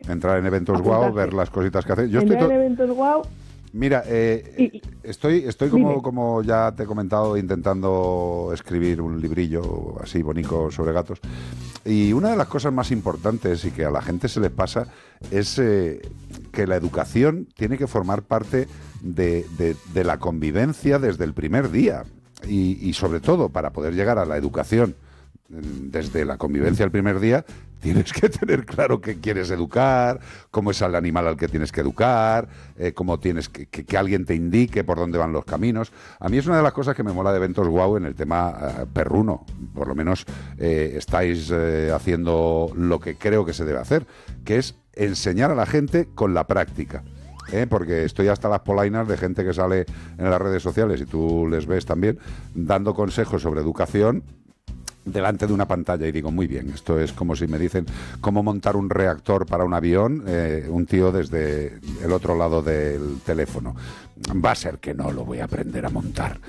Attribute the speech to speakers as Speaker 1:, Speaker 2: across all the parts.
Speaker 1: Entrar en Eventos Wow, ver las cositas que hacen.
Speaker 2: Entrar en Eventos Wow.
Speaker 1: Mira, estoy como ya te he comentado, intentando escribir un librillo así bonito sobre gatos. Y una de las cosas más importantes y que a la gente se les pasa es que la educación tiene que formar parte de la convivencia desde el primer día. Y sobre todo, para poder llegar a la educación desde la convivencia el primer día, tienes que tener claro qué quieres educar, cómo es el animal al que tienes que educar, cómo tienes que alguien te indique por dónde van los caminos. A mí es una de las cosas que me mola de Eventos Wow en el tema perruno. Por lo menos estáis haciendo lo que creo que se debe hacer, que es enseñar a la gente con la práctica. Porque estoy hasta las polainas de gente que sale en las redes sociales, y tú les ves también, dando consejos sobre educación delante de una pantalla, y digo, muy bien, esto es como si me dicen cómo montar un reactor para un avión, un tío desde el otro lado del teléfono. Va a ser que no lo voy a aprender a montar.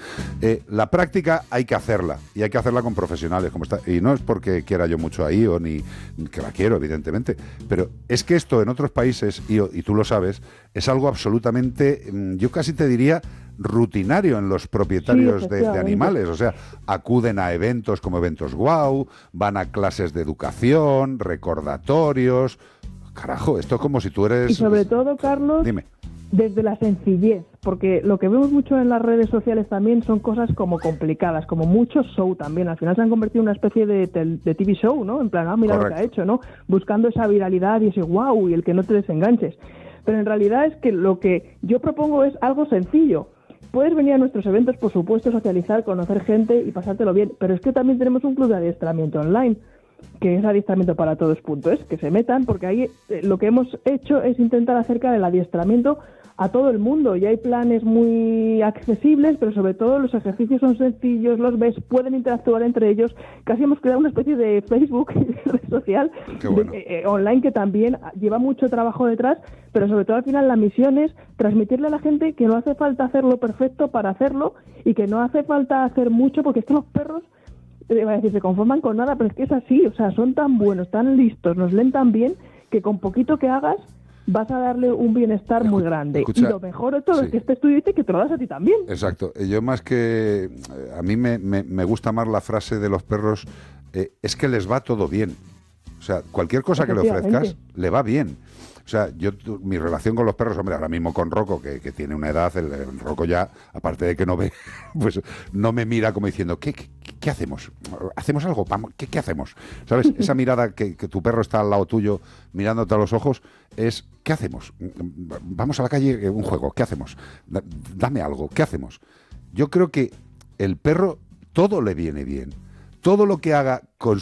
Speaker 1: La práctica hay que hacerla, y hay que hacerla con profesionales, como está, y no es porque quiera yo mucho a IO, ni que la quiero, evidentemente, pero es que esto en otros países, IO, y tú lo sabes, es algo absolutamente, yo casi te diría, rutinario en los propietarios de animales. O sea, acuden a eventos como Eventos Wow, van a clases de educación, recordatorios. Carajo, esto es como si tú eres...
Speaker 2: Y sobre todo, Carlos,
Speaker 1: dime,
Speaker 2: desde la sencillez, porque lo que vemos mucho en las redes sociales también son cosas como complicadas, como mucho show también. Al final se han convertido en una especie de TV show, ¿no? En plan, mira Correcto. Lo que ha hecho, ¿no? Buscando esa viralidad y ese wow y el que no te desenganches. Pero en realidad es que lo que yo propongo es algo sencillo. Puedes venir a nuestros eventos, por supuesto, socializar, conocer gente y pasártelo bien, pero es que también tenemos un club de adiestramiento online, que es adiestramiento para todos.es, que se metan, porque ahí lo que hemos hecho es intentar acercar el adiestramiento a todo el mundo, y hay planes muy accesibles, pero sobre todo los ejercicios son sencillos, los ves, pueden interactuar entre ellos. Casi hemos creado una especie de Facebook, red social, bueno. Online, que también lleva mucho trabajo detrás, pero sobre todo al final la misión es transmitirle a la gente que no hace falta hacerlo perfecto para hacerlo, y que no hace falta hacer mucho, porque es que los perros, iba a decir, se conforman con nada, pero es que es así, o sea, son tan buenos, tan listos, nos leen tan bien, que con poquito que hagas vas a darle un bienestar muy grande. Escucha, y lo mejor de todo es que este estudio dice que te lo das a ti también.
Speaker 1: Exacto. Yo más que... A mí me gusta más la frase de los perros, es que les va todo bien. O sea, cualquier cosa que le ofrezcas, le va bien. O sea, mi relación con los perros, hombre, ahora mismo con Rocco, que tiene una edad, el Rocco ya, aparte de que no ve, pues no me mira como diciendo, ¿qué hacemos? ¿Hacemos algo? ¿Qué hacemos? ¿Sabes? Esa mirada que tu perro está al lado tuyo, mirándote a los ojos, es, ¿qué hacemos? Vamos a la calle, un juego, ¿qué hacemos? Dame algo, ¿qué hacemos? Yo creo que el perro, todo le viene bien. Todo lo que haga con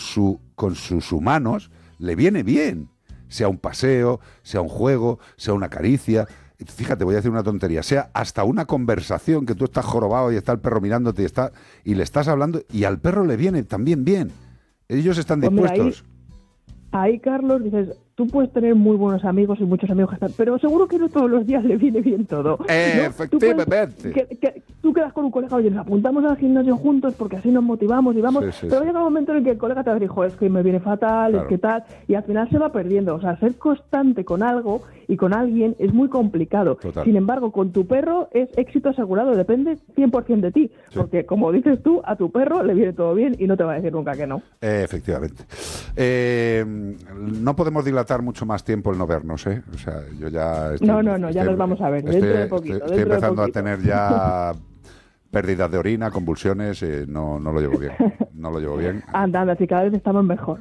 Speaker 1: sus humanos, le viene bien. Sea un paseo, sea un juego, sea una caricia. Fíjate, voy a decir una tontería. Sea hasta una conversación, que tú estás jorobado y está el perro mirándote y le estás hablando, y al perro le viene también bien. Ellos están dispuestos.
Speaker 2: Ahí, Carlos, dices, tú puedes tener muy buenos amigos y muchos amigos que están, pero seguro que no todos los días le viene bien todo, ¿no?
Speaker 1: Efectivamente.
Speaker 2: Tú quedas con un colega, oye, nos apuntamos al gimnasio juntos porque así nos motivamos y vamos, pero llega un momento en el que el colega te va a decir, joder, es que me viene fatal, claro. Es que tal, y al final se va perdiendo. O sea, ser constante con algo y con alguien es muy complicado. Total. Sin embargo, con tu perro es éxito asegurado, depende 100% de ti, porque como dices tú, a tu perro le viene todo bien y no te va a decir nunca que no.
Speaker 1: Efectivamente. No podemos dilatar mucho más tiempo el no vernos, ¿eh? O sea, yo ya...
Speaker 2: No, ya nos vamos a ver, dentro de poquito.
Speaker 1: Estoy empezando a tener ya pérdidas de orina, convulsiones, no lo llevo bien. No lo llevo bien.
Speaker 2: Anda, si cada vez estamos mejor.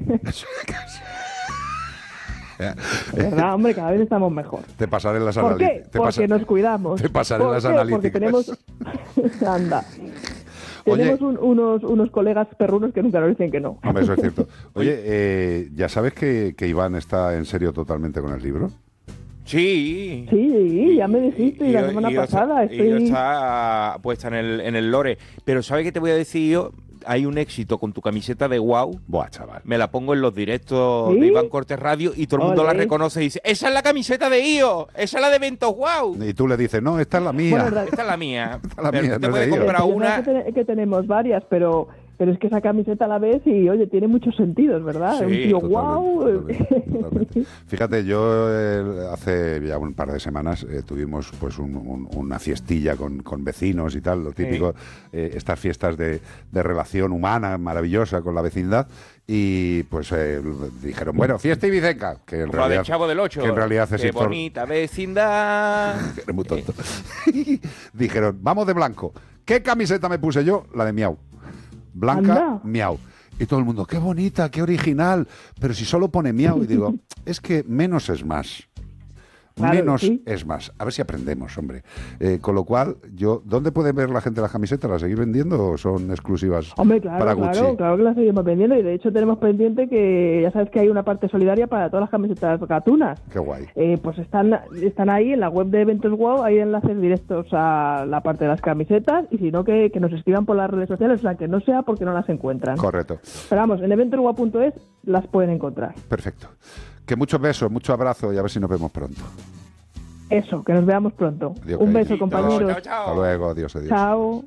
Speaker 2: ¿Verdad, hombre? Cada vez estamos mejor.
Speaker 1: Te pasaré las analíticas.
Speaker 2: ¿Por qué? Porque nos cuidamos.
Speaker 1: Te pasaré las analíticas.
Speaker 2: Porque tenemos... Anda. Tenemos unos colegas perrunos que nunca nos dicen que no.
Speaker 1: Hombre, eso es cierto. Oye, ¿ya sabes que Iván está en serio totalmente con el libro?
Speaker 3: Sí.
Speaker 2: Sí, ya me dijiste, y la semana pasada.
Speaker 3: Y está puesta en el lore. Pero ¿sabes qué te voy a decir yo? Hay un éxito con tu camiseta de Wow.
Speaker 1: Buah, chaval.
Speaker 3: Me la pongo en los directos de Iván Cortés Radio y todo el mundo la reconoce y dice, ¡esa es la camiseta de IO! ¡Esa es la de Eventos Wow!
Speaker 1: Y tú le dices, no, esta es la mía.
Speaker 3: Bueno, esta es la mía.
Speaker 1: Esta es la mía,
Speaker 3: te puedes comprar una.
Speaker 2: Que tenemos varias, pero pero es que esa camiseta la ves y, oye, tiene muchos sentidos, ¿verdad?
Speaker 3: Sí,
Speaker 2: un tío
Speaker 1: totalmente. Fíjate, yo hace ya un par de semanas tuvimos pues una fiestilla con vecinos y tal, lo típico, estas fiestas de relación humana maravillosa con la vecindad. Y pues dijeron, bueno, fiesta ibicenca, que en realidad,
Speaker 3: Chavo del 8,
Speaker 1: que en realidad es
Speaker 3: qué bonita vecindad.
Speaker 1: Eres muy tonto. Dijeron, vamos de blanco. ¿Qué camiseta me puse yo? La de Miau. Blanca,
Speaker 2: Anda.
Speaker 1: Miau. Y todo el mundo, qué bonita, qué original. Pero si solo pone Miau. Y digo, es que menos es más. Claro, menos es más. A ver si aprendemos, hombre. Con lo cual, ¿dónde puede ver la gente las camisetas? ¿Las seguís vendiendo o son exclusivas para Gucci?
Speaker 2: Claro que las seguimos vendiendo, y de hecho tenemos pendiente que ya sabes que hay una parte solidaria para todas las camisetas gatunas.
Speaker 1: Qué guay.
Speaker 2: Pues están ahí en la web de Eventos Wow, hay enlaces directos a la parte de las camisetas, y si no, que nos escriban por las redes sociales, o sea, que no sea porque no las encuentran.
Speaker 1: Correcto.
Speaker 2: Pero vamos, en eventoswow.es las pueden encontrar.
Speaker 1: Perfecto. Que muchos besos, mucho abrazo y a ver si nos vemos pronto.
Speaker 2: Eso, que nos veamos pronto.
Speaker 1: Adiós,
Speaker 2: un beso, compañeros.
Speaker 3: Chao.
Speaker 1: Hasta luego, adiós, adiós.
Speaker 2: Chao.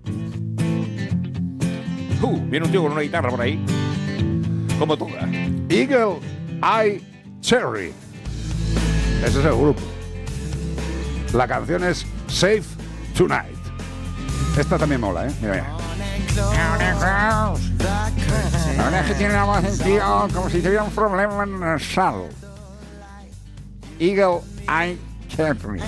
Speaker 3: Viene un tío con una guitarra por ahí. Como tú.
Speaker 1: Eagle Eye Cherry. Ese es el grupo. La canción es Safe Tonight. Esta también mola, ¿eh? Mira, mira. Ahora es que tiene la voz del tío como si tuviera un problema nasal. Eagle Eye Cherry.